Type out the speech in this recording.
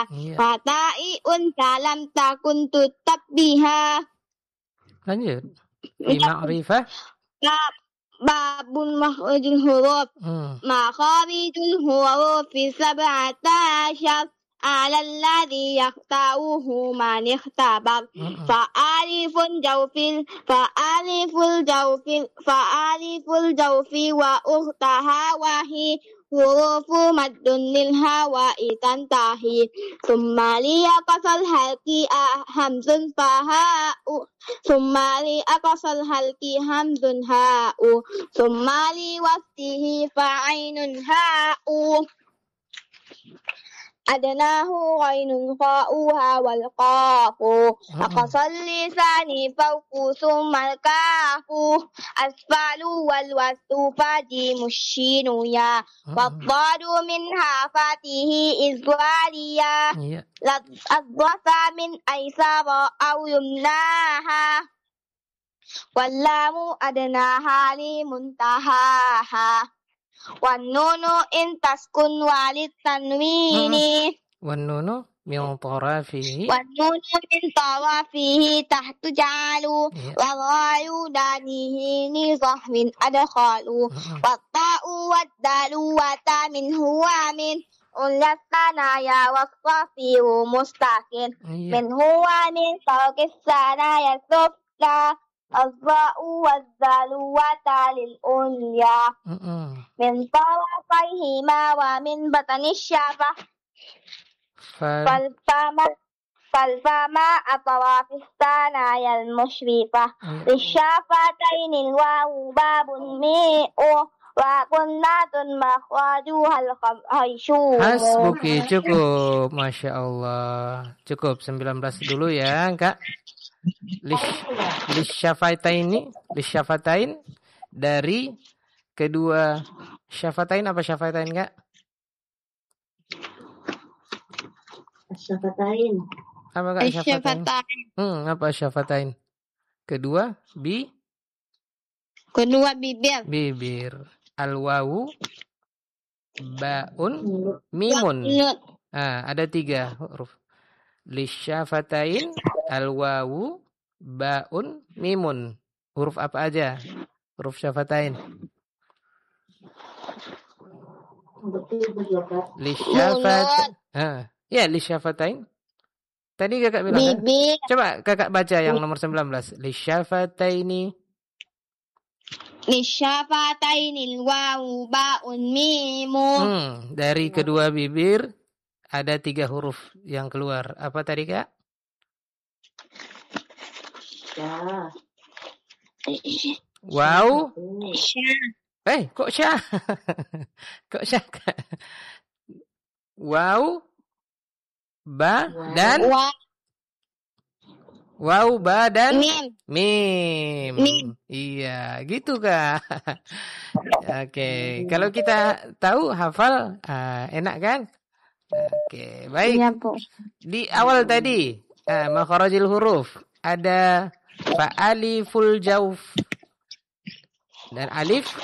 Iya. Fatai'un kalam takun tutab biha. Lanjut. Di ma'rifah. Babun makhrajul huruf. Makharijul huruf fi sab'ata asyar. على الذي يختاره من اختبر فألف الجوف وأختها وهي حروف مد للهواء تنتهي ثم لأقصى الحلق همز فهاء ثم لأقصى الحلق همز هاء ثم لوسطه فعين هاء أدناه غين خاؤها والقاف أقصى اللسان فوق ثم الكاف أسفل والوسط فجيم الشين يا والضاد منها فاته إزواليا الضفة من أيسر أو يمناها واللام أدناها لمنتهاها والنون إن تسكن وللتنوين والنون من طرفه تحت جعل والغاء دانه لصحب أدخال والطاء والدال وتا من هو من الثنايا والصفير مستقل من هو من فوق الثنايا السفلى الظاء والذال وتال الأولياء من طرفيهما ومن بطن الشفة فالفما أطراف الثنايا المشرفة للشفتين الواو باب ميء وقنات مخرجها الخيشوم. Hasbuki, cukup. Masya Allah. Cukup, 19 dulu ya Kak. Lisyafatain dari kedua syafatain. Apa syafatain Kak? Syafatain. Apa Kak syafatain? Apa syafatain? Kedua bibir. Al-wawu, ba'un, mimun. Ada 3 huruf. Lisyafatain, al-wawu, ba'un, mimun. Huruf apa aja? Huruf syafatain. Lisyafatain. Tadi Kakak bilang kan? Coba Kakak baca yang nomor 19. Lisyafataini. Lisyafatainil wawu ba'un mimun. Dari kedua bibir ada 3 huruf yang keluar. Apa tadi Kak? Wow. Kok syah? Kok syah Kak? Wow. Ba dan Wow, ba dan mim. Iya, gitu Kak. Oke, kalau kita tahu hafal enak kan? Oke, baik. Iya, Bu. Di awal tadi makharajil huruf ada fa aliful jauf dan alif